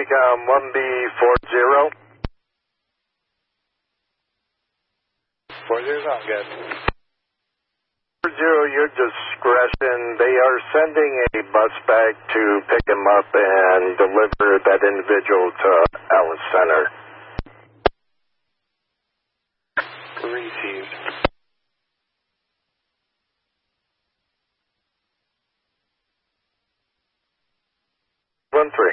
Recon 1B40. 40 sound good. 40, your discretion. They are sending a bus back to pick him up and deliver that individual to Alice Center. Received. 1-3.